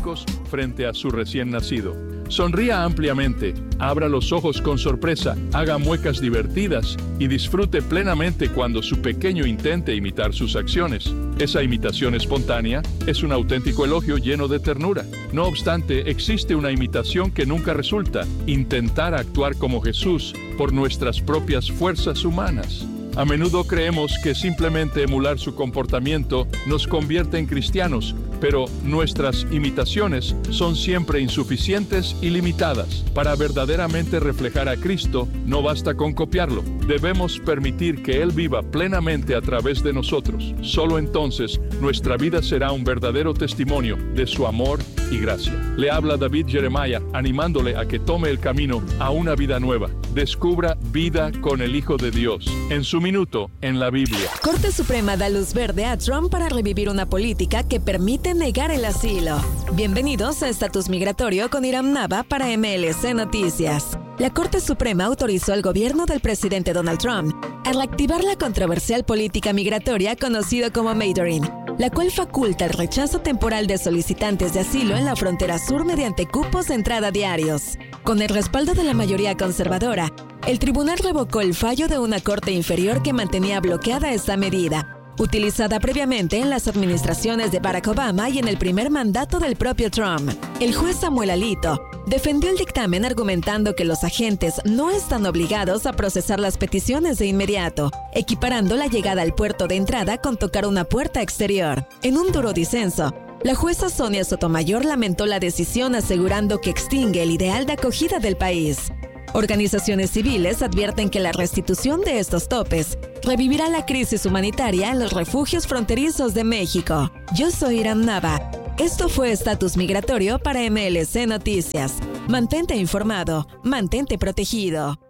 médicos frente a su recién nacido. Sonría ampliamente, abra los ojos con sorpresa, haga muecas divertidas y disfrute plenamente cuando su pequeño intente imitar sus acciones. Esa imitación espontánea es un auténtico elogio lleno de ternura. No obstante, existe una imitación que nunca resulta: intentar actuar como Jesús por nuestras propias fuerzas humanas. A menudo creemos que simplemente emular su comportamiento nos convierte en cristianos, pero nuestras imitaciones son siempre insuficientes y limitadas. Para verdaderamente reflejar a Cristo, no basta con copiarlo. Debemos permitir que Él viva plenamente a través de nosotros. Solo entonces nuestra vida será un verdadero testimonio de su amor y gracia. Le habla David Jeremiah, animándole a que tome el camino a una vida nueva. Descubra vida con el Hijo de Dios en su minuto en la Biblia. Corte Suprema da luz verde a Trump para revivir una política que permite negar el asilo. Bienvenidos a Estatus Migratorio con Iram Nava para MLC Noticias. La Corte Suprema autorizó al gobierno del presidente Donald Trump a reactivar la controversial política migratoria conocida como Metering, la cual faculta el rechazo temporal de solicitantes de asilo en la frontera sur mediante cupos de entrada diarios. Con el respaldo de la mayoría conservadora, el tribunal revocó el fallo de una corte inferior que mantenía bloqueada esta medida, utilizada previamente en las administraciones de Barack Obama y en el primer mandato del propio Trump. El juez Samuel Alito defendió el dictamen argumentando que los agentes no están obligados a procesar las peticiones de inmediato, equiparando la llegada al puerto de entrada con tocar una puerta exterior. En un duro disenso, la jueza Sonia Sotomayor lamentó la decisión, asegurando que extingue el ideal de acogida del país. Organizaciones civiles advierten que la restitución de estos topes revivirá la crisis humanitaria en los refugios fronterizos de México. Yo soy Iram Nava. Esto fue Estatus Migratorio para MLC Noticias. Mantente informado, mantente protegido.